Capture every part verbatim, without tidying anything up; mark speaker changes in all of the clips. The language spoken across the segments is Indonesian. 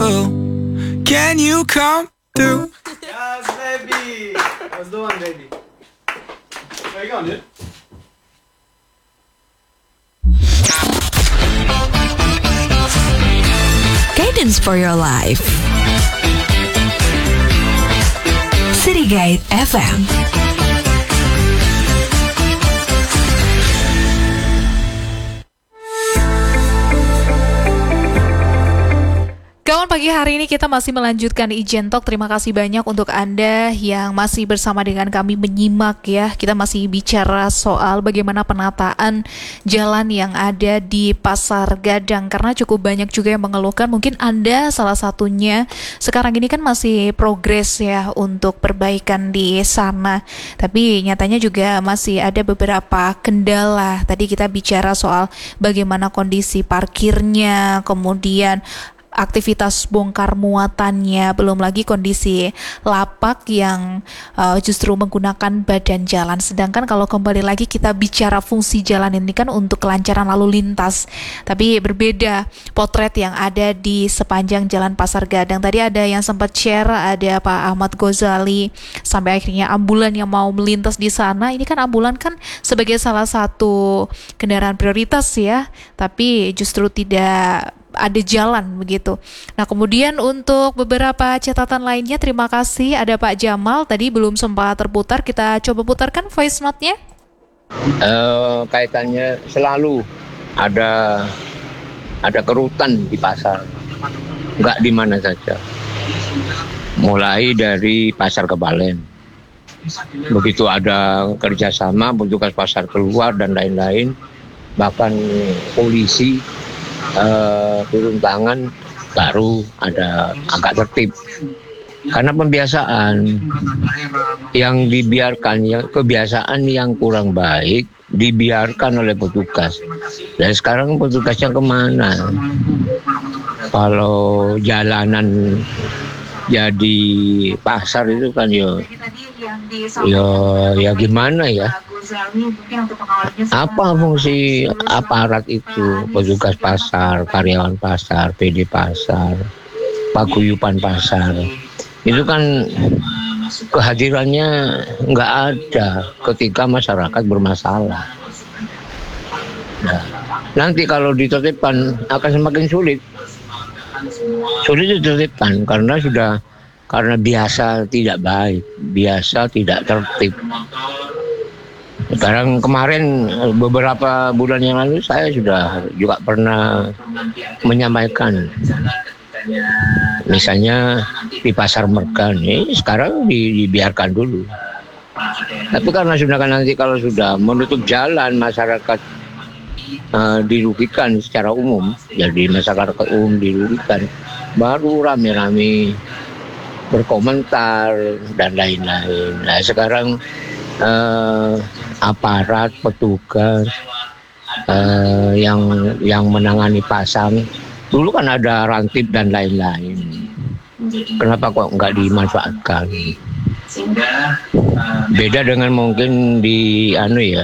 Speaker 1: through. Can you come through?
Speaker 2: Yes, baby. That's the one, baby. Where you going, dude?
Speaker 3: Guidance for your life. City Guide F M.
Speaker 4: Kawan, pagi hari ini kita masih melanjutkan Ijen Talk. Terima kasih banyak untuk Anda yang masih bersama dengan kami menyimak ya. Kita masih bicara soal bagaimana penataan jalan yang ada di Pasar Gadang, karena cukup banyak juga yang mengeluhkan. Mungkin Anda salah satunya. Sekarang ini kan masih progres ya untuk perbaikan di sana, tapi nyatanya juga masih ada beberapa kendala. Tadi kita bicara soal bagaimana kondisi parkirnya, kemudian aktivitas bongkar muatannya, belum lagi kondisi lapak yang uh, justru menggunakan badan jalan. Sedangkan kalau kembali lagi kita bicara fungsi jalan ini kan untuk kelancaran lalu lintas, tapi berbeda potret yang ada di sepanjang Jalan Pasar Gadang. Tadi ada yang sempat share, ada Pak Ahmad Ghazali, sampai akhirnya ambulan yang mau melintas di sana. Ini kan ambulan kan sebagai salah satu kendaraan prioritas ya, tapi justru tidak ada jalan begitu. Nah, kemudian untuk beberapa catatan lainnya, terima kasih ada Pak Jamal, tadi belum sempat terputar, kita coba putarkan voice note-nya.
Speaker 5: Uh, kaitannya selalu ada ada kerutan di pasar, nggak di mana saja. Mulai dari pasar Kebalen, begitu ada kerjasama petugas pasar keluar dan lain-lain, bahkan polisi Uh, turun tangan, baru ada agak tertib. Karena pembiasaan yang dibiarkan, yang kebiasaan yang kurang baik dibiarkan oleh petugas. Dan sekarang petugasnya kemana? Kalau jalanan jadi pasar itu kan ya, ya, ya gimana ya? Apa fungsi aparat itu? Petugas pasar, karyawan pasar, P D pasar, paguyuban pasar, itu kan kehadirannya nggak ada ketika masyarakat bermasalah. Nah, nanti kalau ditertibkan akan semakin sulit. Sulit ditertibkan karena sudah karena biasa tidak baik, biasa tidak tertib. Sekarang kemarin beberapa bulan yang lalu saya sudah juga pernah menyampaikan, misalnya di Pasar Mergan ini sekarang dibiarkan dulu. Tapi karena sudah kan nanti kalau sudah menutup jalan masyarakat uh, dirugikan secara umum, jadi masyarakat umum dirugikan, baru rame-rame berkomentar dan lain-lain. Nah sekarang uh, aparat petugas uh, yang yang menangani pasang dulu kan ada rantip dan lain-lain. Kenapa kok nggak dimanfaatkan? Beda dengan mungkin di anu ya,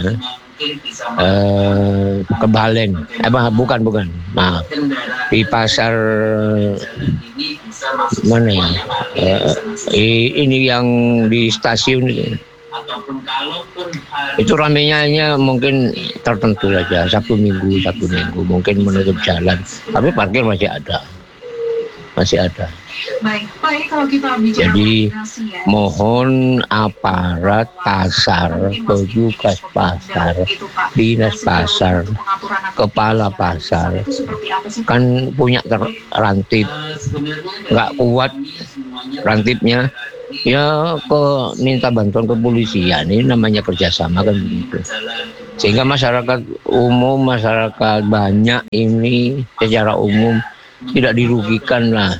Speaker 5: uh, Kebalen, eh bukan bukan, nah di pasar mana ya? Uh, ini yang di stasiun itu. Itu ramenya mungkin tertentu saja, Sabtu Minggu, Sabtu Minggu mungkin menutup jalan, tapi parkir masih ada, masih ada.
Speaker 4: Baik, baik kalau kita bicara.
Speaker 5: Jadi
Speaker 4: ya.
Speaker 5: Mohon aparat pasar, petugas pasar, dinas pasar, kepala pasar, kan punya ter- rantip, nggak kuat rantipnya. Ya ke minta bantuan kepolisian, ini namanya kerjasama kan begitu. Sehingga masyarakat umum, masyarakat banyak ini secara umum tidak dirugikan lah.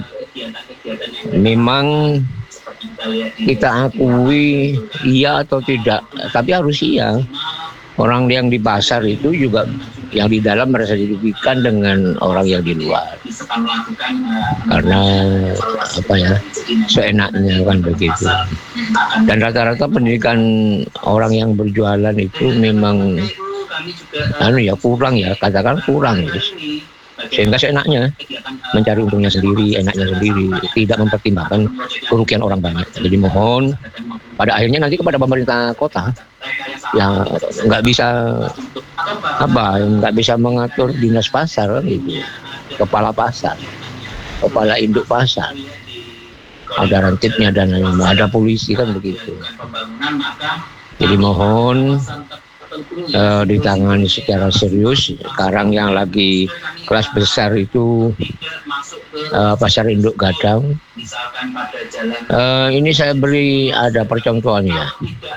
Speaker 5: Memang kita akui iya atau tidak, tapi harus iya. Orang yang di pasar itu juga yang di dalam merasa dirugikan dengan orang yang di luar. Karena apa ya, seenaknya kan begitu. Dan rata-rata pendidikan orang yang berjualan itu memang anu ya kurang ya, katakan kurang ya. sehingga seenaknya mencari untungnya sendiri, enaknya sendiri, tidak mempertimbangkan kerugian orang banyak. Jadi mohon pada akhirnya nanti kepada pemerintah kota yang nggak bisa apa, nggak bisa mengatur dinas pasar gitu, kepala pasar, kepala induk pasar, ada rantitnya dan ada polisi kan begitu. Jadi mohon uh, ditangani secara serius. Sekarang yang lagi kelas besar itu uh, pasar induk Gadang. Uh, ini saya beri ada percontohannya.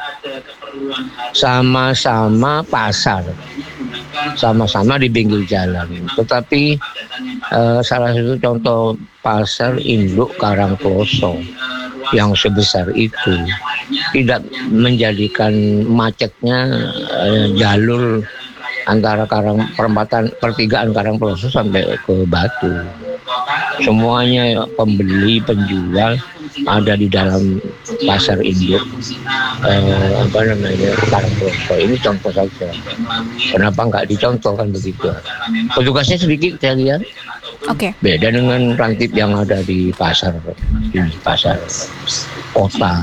Speaker 5: Sama-sama pasar, sama-sama di pinggir jalan. Tetapi uh, salah satu contoh pasar induk Karangploso yang sebesar itu tidak menjadikan macetnya eh, jalur antara Karang perempatan pertigaan Karangploso sampai ke Batu. Semuanya pembeli penjual ada di dalam pasar induk eh, apa namanya Karangploso. Ini contoh saja. Kenapa nggak dicontohkan begitu? Petugasnya sedikit saya lihat.
Speaker 4: Oke. Okay.
Speaker 5: Beda dengan rantip yang ada di pasar di pasar kota.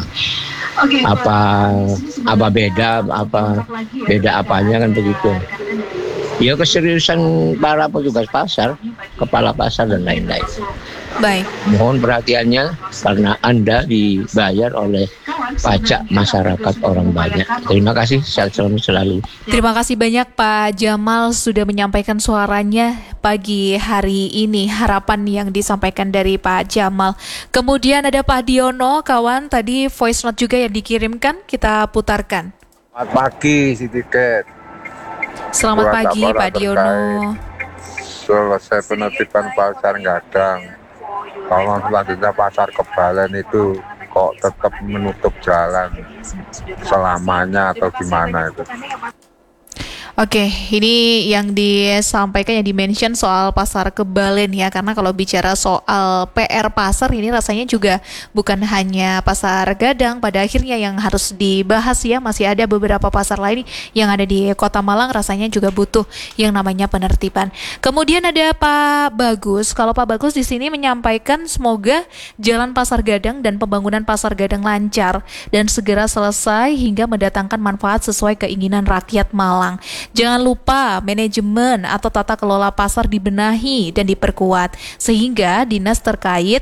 Speaker 5: Apa apa beda apa beda apanya kan begitu. Ya keseriusan para petugas pasar, kepala pasar dan lain-lain.
Speaker 4: Baik.
Speaker 5: Mohon perhatiannya karena Anda dibayar oleh pajak masyarakat orang banyak. Terima kasih, sehat selalu.
Speaker 4: Terima kasih banyak Pak Jamal sudah menyampaikan suaranya pagi hari ini, harapan yang disampaikan dari Pak Jamal. Kemudian ada Pak Diono, kawan, tadi voice note juga yang dikirimkan, kita putarkan.
Speaker 6: Selamat pagi, Siti Ket.
Speaker 4: Selamat Buat pagi Pak Diono.
Speaker 6: Selesai penertiban pasar Gadang. Kalau selanjutnya pasar Kebalen itu kok tetap menutup jalan selamanya atau gimana itu?
Speaker 4: Oke, ini yang disampaikan, yang dimention soal pasar Kebalen ya, karena kalau bicara soal P R pasar ini rasanya juga bukan hanya pasar Gadang pada akhirnya yang harus dibahas ya, masih ada beberapa pasar lain yang ada di Kota Malang rasanya juga butuh yang namanya penertiban. Kemudian ada Pak Bagus, kalau Pak Bagus di sini menyampaikan semoga jalan pasar Gadang dan pembangunan pasar Gadang lancar dan segera selesai hingga mendatangkan manfaat sesuai keinginan rakyat Malang. Jangan lupa manajemen atau tata kelola pasar dibenahi dan diperkuat sehingga dinas terkait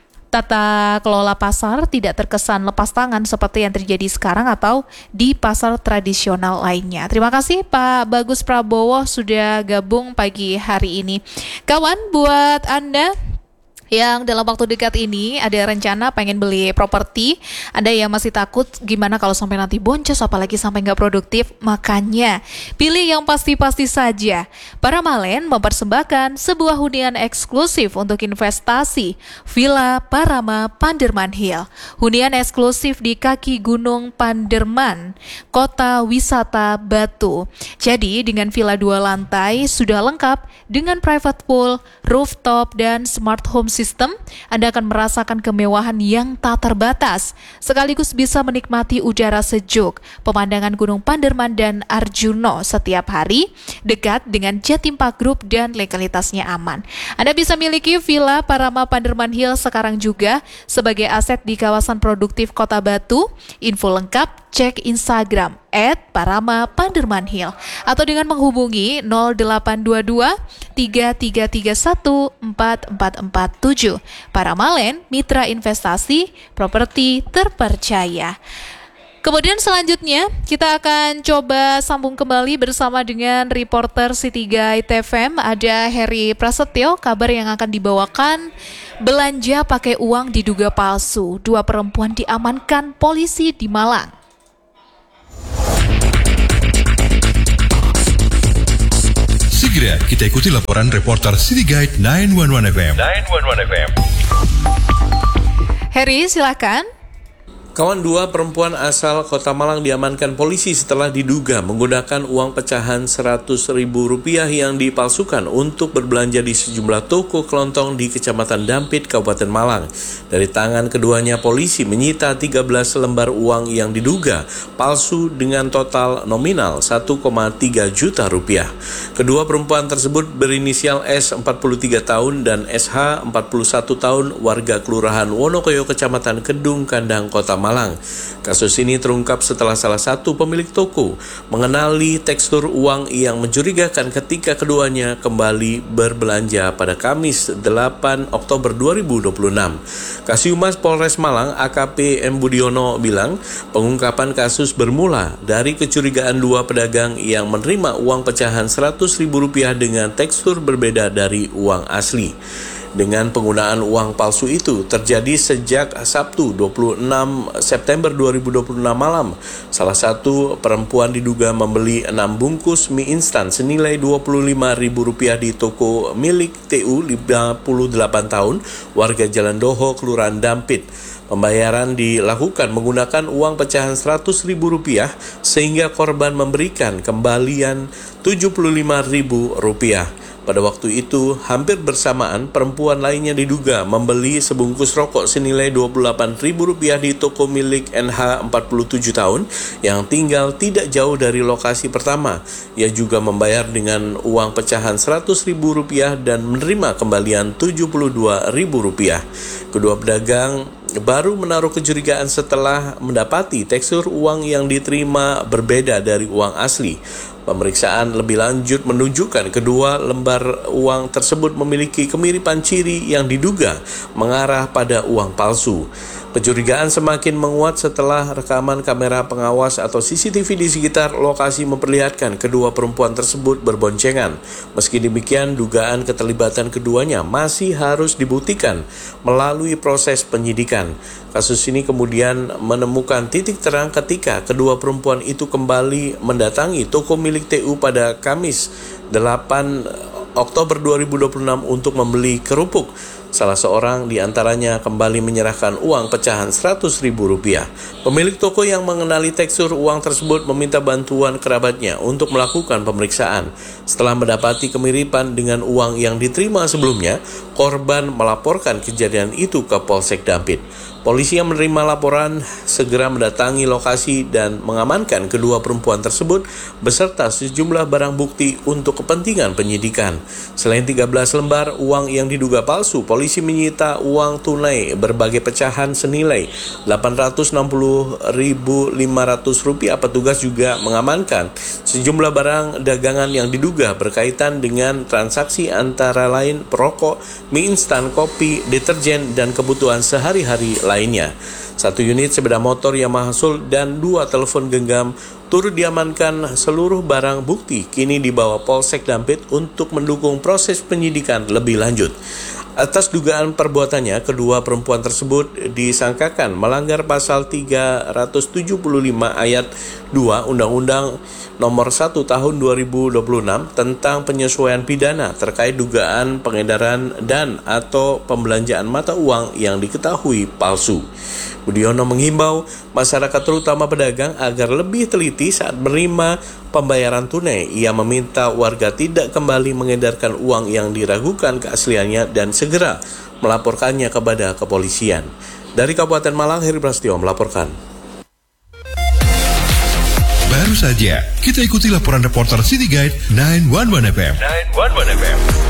Speaker 4: tata kelola pasar tidak terkesan lepas tangan seperti yang terjadi sekarang atau di pasar tradisional lainnya. Terima kasih Pak Bagus Prabowo sudah gabung pagi hari ini. Kawan, buat Anda yang dalam waktu dekat ini ada rencana pengen beli properti, ada yang masih takut gimana kalau sampai nanti boncos apalagi sampai nggak produktif, makanya pilih yang pasti-pasti saja. Paramalen mempersembahkan sebuah hunian eksklusif untuk investasi, Villa Parama Panderman Hill. Hunian eksklusif di kaki Gunung Panderman, kota wisata Batu. Jadi dengan villa dua lantai sudah lengkap dengan private pool, rooftop dan smart home system. Sistem, Anda akan merasakan kemewahan yang tak terbatas, sekaligus bisa menikmati udara sejuk, pemandangan Gunung Panderman dan Arjuno setiap hari, dekat dengan Jatim Park Group dan legalitasnya aman. Anda bisa miliki Villa Parama Panderman Hill sekarang juga sebagai aset di kawasan produktif Kota Batu. Info lengkap cek Instagram et parama panderman hill atau dengan menghubungi nol delapan dua dua tiga tiga tiga satu empat empat empat tujuh. Paramalen, mitra investasi properti terpercaya. Kemudian selanjutnya kita akan coba sambung kembali bersama dengan reporter City Guide F M. Ada Heri Prasetyo, kabar yang akan dibawakan belanja pakai uang diduga palsu. Dua perempuan diamankan polisi di Malang.
Speaker 7: Segera kita ikuti laporan reporter City Guide sembilan satu satu F M.
Speaker 4: sembilan satu satu F M. Heri, silakan.
Speaker 8: Kawan, dua perempuan asal Kota Malang diamankan polisi setelah diduga menggunakan uang pecahan seratus ribu rupiah yang dipalsukan untuk berbelanja di sejumlah toko kelontong di Kecamatan Dampit, Kabupaten Malang. Dari tangan keduanya, polisi menyita tiga belas lembar uang yang diduga palsu dengan total nominal satu koma tiga juta rupiah. Kedua perempuan tersebut berinisial S empat puluh tiga tahun dan S H empat puluh satu tahun, warga Kelurahan Wonokoyo, Kecamatan Kedung Kandang, Kota Malang. Kasus ini terungkap setelah salah satu pemilik toko mengenali tekstur uang yang mencurigakan ketika keduanya kembali berbelanja pada Kamis delapan Oktober dua ribu dua puluh enam. Kasihumas Polres Malang A K P M Budiono bilang pengungkapan kasus bermula dari kecurigaan dua pedagang yang menerima uang pecahan seratus ribu rupiah dengan tekstur berbeda dari uang asli. Dengan penggunaan uang palsu itu terjadi sejak Sabtu dua puluh enam September dua ribu dua puluh enam malam. Salah satu perempuan diduga membeli enam bungkus mie instan senilai dua puluh lima ribu rupiah di toko milik T U lima puluh delapan tahun, warga Jalan Doho, Kelurahan Dampit. Pembayaran dilakukan menggunakan uang pecahan seratus ribu rupiah sehingga korban memberikan kembalian tujuh puluh lima ribu rupiah. Pada waktu itu, hampir bersamaan, perempuan lainnya diduga membeli sebungkus rokok senilai dua puluh delapan ribu rupiah di toko milik N H empat puluh tujuh tahun yang tinggal tidak jauh dari lokasi pertama. Ia juga membayar dengan uang pecahan seratus ribu rupiah dan menerima kembalian tujuh puluh dua ribu rupiah. Kedua pedagang baru menaruh kecurigaan setelah mendapati tekstur uang yang diterima berbeda dari uang asli. Pemeriksaan lebih lanjut menunjukkan kedua lembar uang tersebut memiliki kemiripan ciri yang diduga mengarah pada uang palsu. Pencurigaan semakin menguat setelah rekaman kamera pengawas atau C C T V di sekitar lokasi memperlihatkan kedua perempuan tersebut berboncengan. Meski demikian, dugaan keterlibatan keduanya masih harus dibuktikan melalui proses penyidikan. Kasus ini kemudian menemukan titik terang ketika kedua perempuan itu kembali mendatangi toko milik T U pada Kamis delapan Oktober dua ribu dua puluh enam untuk membeli kerupuk. Salah seorang di antaranya kembali menyerahkan uang pecahan seratus ribu rupiah. Pemilik toko yang mengenali tekstur uang tersebut meminta bantuan kerabatnya untuk melakukan pemeriksaan. Setelah mendapati kemiripan dengan uang yang diterima sebelumnya, korban melaporkan kejadian itu ke Polsek Dampit. Polisi yang menerima laporan segera mendatangi lokasi dan mengamankan kedua perempuan tersebut beserta sejumlah barang bukti untuk kepentingan penyidikan. Selain tiga belas lembar uang yang diduga palsu, polisi menyita uang tunai berbagai pecahan senilai delapan ratus enam puluh ribu lima ratus rupiah. Petugas juga mengamankan sejumlah barang dagangan yang diduga berkaitan dengan transaksi antara lain perokok, mie instan, kopi, deterjen, dan kebutuhan sehari-hari lainnya. Satu unit sepeda motor Yamaha Soul dan dua telepon genggam turut diamankan. Seluruh barang bukti kini dibawa Polsek Dampit untuk mendukung proses penyidikan lebih lanjut. Atas dugaan perbuatannya, kedua perempuan tersebut disangkakan melanggar pasal tiga ratus tujuh puluh lima ayat dua Undang-Undang Nomor satu Tahun dua ribu dua puluh enam tentang penyesuaian pidana terkait dugaan pengedaran dan atau pembelanjaan mata uang yang diketahui palsu. Budiono menghimbau masyarakat terutama pedagang agar lebih teliti saat menerima pembayaran tunai. Ia meminta warga tidak kembali mengedarkan uang yang diragukan keasliannya dan segera melaporkannya kepada kepolisian. Dari Kabupaten Malang, Heri Prasetyo melaporkan.
Speaker 7: Baru saja kita ikuti laporan reporter City Guide sembilan satu satu F M. sembilan satu satu F M.